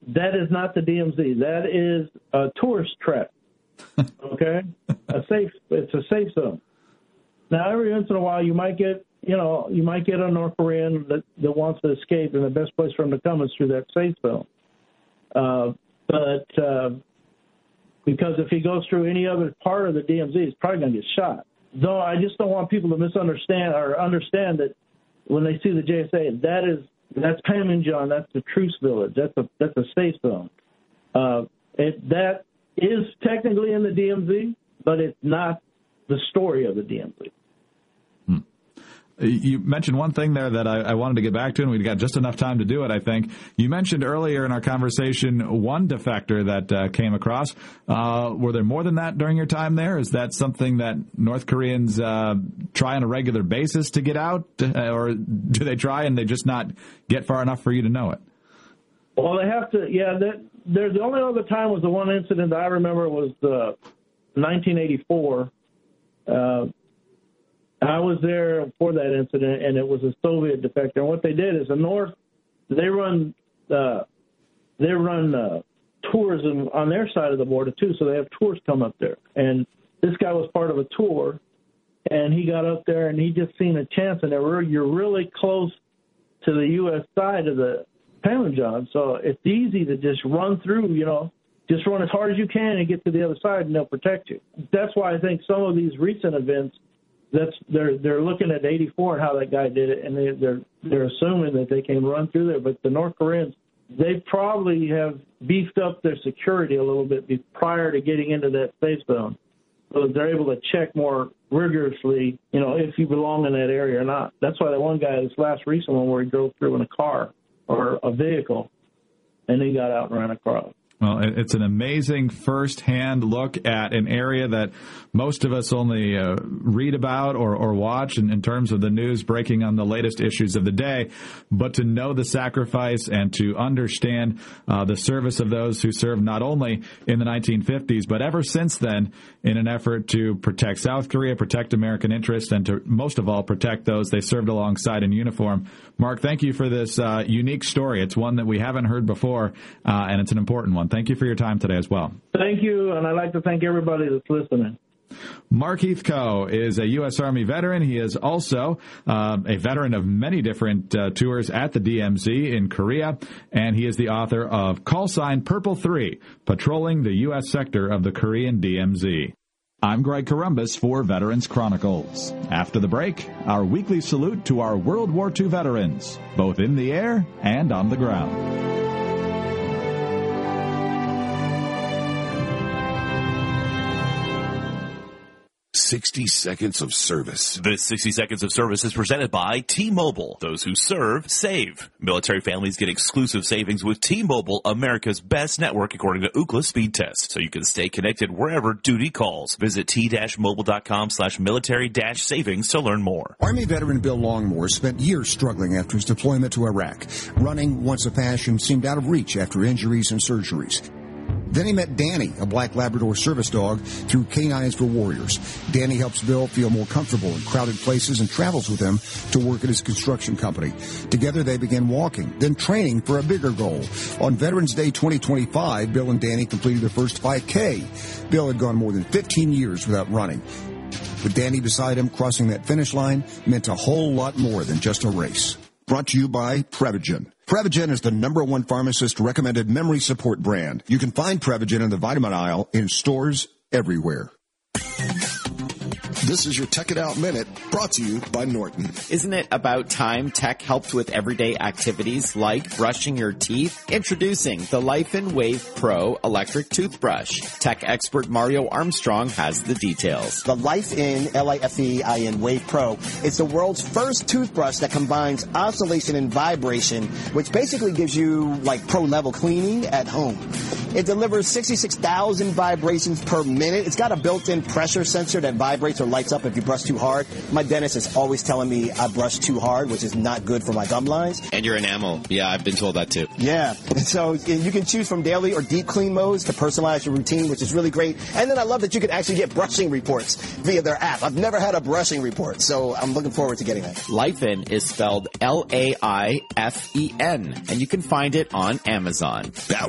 that is not the DMZ. That is a tourist trap. Okay, it's a safe zone. Now, every once in a while, you might get a North Korean that wants to escape, and the best place for him to come is through that safe zone. But because if he goes through any other part of the DMZ, he's probably going to get shot. Though I just don't want people to misunderstand or understand that when they see the JSA, that's Panmunjom, that's the truce village, that's a safe zone. That is technically in the DMZ, but it's not the story of the DMZ. You mentioned one thing there that I wanted to get back to, and we've got just enough time to do it, I think. You mentioned earlier in our conversation one defector that came across. Were there more than that during your time there? Is that something that North Koreans try on a regular basis to get out? Or do they try and they just not get far enough for you to know it? Well, they have to, yeah. The only other time was the one incident that I remember was 1984. I was there for that incident, and it was a Soviet defector. And what they did is the North, they run tourism on their side of the border too. So they have tours come up there, and this guy was part of a tour, and he got up there and he just seen a chance, and you're really close to the U.S. side of the Panmunjom, so it's easy to just run through. Just run as hard as you can and get to the other side, and they'll protect you. That's why I think some of these recent events. They're looking at 84 and how that guy did it, and they're assuming that they can run through there. But the North Koreans, they probably have beefed up their security a little bit prior to getting into that safe zone, so that they're able to check more rigorously, if you belong in that area or not. That's why that one guy, this last recent one, where he drove through in a car or a vehicle, and he got out and ran across. Well, it's an amazing first-hand look at an area that most of us only read about or watch in terms of the news breaking on the latest issues of the day. But to know the sacrifice and to understand the service of those who served not only in the 1950s, but ever since then in an effort to protect South Korea, protect American interests, and to, most of all, protect those they served alongside in uniform. Mark, thank you for this unique story. It's one that we haven't heard before, and it's an important one. Thank you for your time today as well. Thank you, and I'd like to thank everybody that's listening. Mark Heathco is a U.S. Army veteran. He is also a veteran of many different tours at the DMZ in Korea, and he is the author of Call Sign Purple 3, Patrolling the U.S. Sector of the Korean DMZ. I'm Greg Columbus for Veterans Chronicles. After the break, our weekly salute to our World War II veterans, both in the air and on the ground. 60 Seconds of Service. This 60 Seconds of Service is presented by T-Mobile. Those who serve, save. Military families get exclusive savings with T-Mobile, America's best network according to Ookla speed test. So you can stay connected wherever duty calls. Visit t-mobile.com/military-savings to learn more. Army veteran Bill Longmore spent years struggling after his deployment to Iraq. Running, once a passion, seemed out of reach after injuries and surgeries. Then he met Danny, a black Labrador service dog, through Canines for Warriors. Danny helps Bill feel more comfortable in crowded places and travels with him to work at his construction company. Together they began walking, then training for a bigger goal. On Veterans Day 2025, Bill and Danny completed their first 5K. Bill had gone more than 15 years without running. With Danny beside him, crossing that finish line meant a whole lot more than just a race. Brought to you by Prevagen. Prevagen is the #1 pharmacist-recommended memory support brand. You can find Prevagen in the vitamin aisle in stores everywhere. This is your Tech It Out Minute, brought to you by Norton. Isn't it about time tech helped with everyday activities like brushing your teeth? Introducing the Life In Wave Pro electric toothbrush. Tech expert Mario Armstrong has the details. The Life In, L-I-F-E-I-N Wave Pro, is the world's first toothbrush that combines oscillation and vibration, which basically gives you like pro-level cleaning at home. It delivers 66,000 vibrations per minute. It's got a built-in pressure sensor that vibrates or lights up if you brush too hard. My dentist is always telling me I brush too hard, which is not good for my gum lines. And your enamel. Yeah, I've been told that too. Yeah. So you can choose from daily or deep clean modes to personalize your routine, which is really great. And then I love that you can actually get brushing reports via their app. I've never had a brushing report, so I'm looking forward to getting that. Life In is spelled L-A-I-F-E-N, and you can find it on Amazon. That